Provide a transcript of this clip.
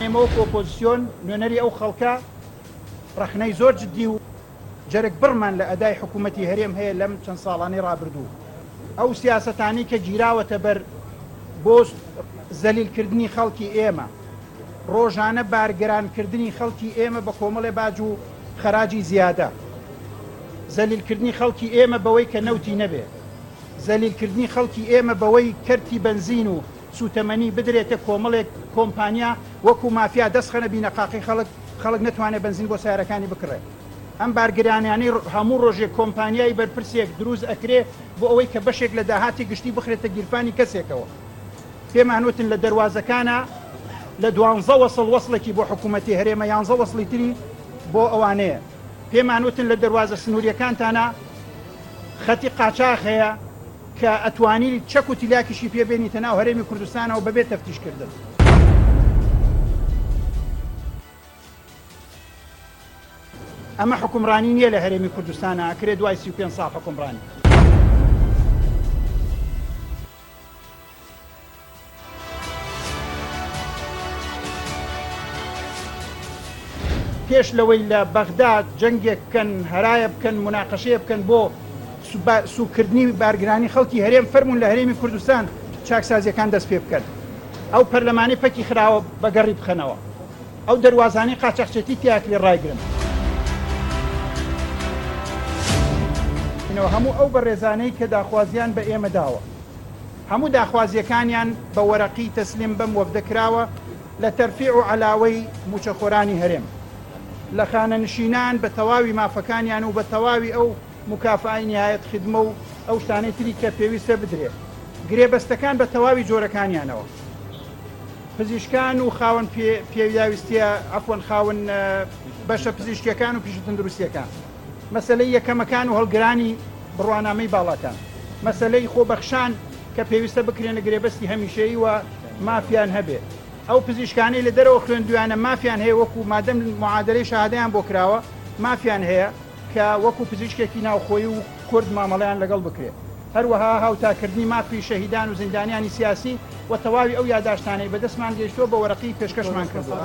ئێمەوەکو ئۆپۆزیسیۆن نوێنەری ئەو خەڵکە ڕەخنەی زۆر جددی و جەرگ بڕمان لە ئەدای حکوومەتی هەرێم هەیە لەم چەند ساڵانی ڕابردوو. ئەو سیاسەتانی کە گیراوەتە بەر بۆ زەلیلکردنی خەڵکی ئێمە، ڕۆژانە بارگەرانکردنی خەڵکی ئێمە بە کۆمەڵێ باج و خەراجی زیادە، زەلیلکردنی خەڵکی ئێمە بەوەی کە نەوتی نەبێ، زەلیلکردنی خەڵکی ئێمە بەوەی کەرتی بنزین و سوتەمەنی بدرێتە کۆمەڵێک کۆمپانیا وەکو مافیا دەستخەنە بینەقاقی خەڵک نەتوانێت بنزین بۆ سیارەکانی بکڕێت. ئەم بارگرانیانی هەموو ڕۆژێک کۆمپانیای بەرپرسێک دروست ئەکرێ بۆ ئەوەی کە بەشێک لە داهاتی گشتی بخرێتە گیرفانی کەسێکەوە. پێمانوتن لە دەواازەکانە لە 12 وەسڵ وەسڵێکی بۆ حکوومەتی هەرێمە 11 وەسڵی تری بۆ ئەوانەیە. پێمانوتن لە دەواازە سنووریەکانتانە خەتی قاچاق هەیە کە ئەتوانی چەک و تیلاکیشی پێبێنیتە ناو هەرێمی کوردستانەوە بەبێت تەفتیشکردن. ئەمە حکومڕانی نییە لە هەرێمی کوردستانە، ئەکرێت دوای 35 ساڵ حکومڕانی. پێش لەوەی لە بەغداد جەنگێک بکەن، هەرایە بکەن، مناقەشەیە بکەن بۆ سوکردنی بارگرانی خەڵکی هەرێم، فەرمونون لە هەرێمی کوردستان چاکسازیەکان دەست پێ بکەن، ئەو پەرلەمانی پەکی خراوە بەگەڕی بخەنەوە، ئەو دەواازانەی قاچاقچێتی تیاک لێ ڕایگرن. هەموو ئەو بەڕێزانەی کە داخوازیان بە ئێمە داوە، هەموو داخوازیەکانیان بە وەرەقی تەسلیم بەم وەفدەکراوە لە تەرفیع و عەلاوەی موچەخۆرانی هەرێم، لە خانە نشینان بە تەواوی مافەکانیان و بە تەواوی ئەو مکافای نهایەت خدمە و ئەو شتانەی تری کە پێویستە بدرێت، گرێبەستەکان بە تەواوی جۆرەکانیانەوە، پزیشکان و خاوەن پێویستیە ئەفۆن خاوەن بەشە پزیشکیەکان و پیشە تەندروستیەکان، مەسەلەی یەکەمەکان و هەڵگرانی بڕوانامەی باڵاتان، مەسەلەی خۆبەخشان کە پێویستە بکرێنە گرێبەستی هەمیشەیی و مافیان هەبێت، ئەو پزیشکانەی لە دەرەوە خوێندویانە مافیان هەیە وەکو مادەم معادلەی شەهادەیان بۆ کراوە مافیان هەیە کە وەکو پزیشکێکی ناوخۆیی و کورد مامەڵەیان لەگەڵ بکرێت. هەروەها هاوتاکردنی مافی شەهیدان و زیندانیانی سیاسی و تەواوی ئەو یادداشتانەی بەدەستمان گەیشتووە بە وەرەقی پێشکەشمان کردووە.